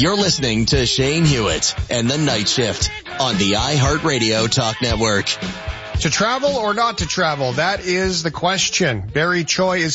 You're listening to Shane Hewitt and the Night Shift on the iHeartRadio Talk Network. To travel or not to travel? That is the question. Barry Choi is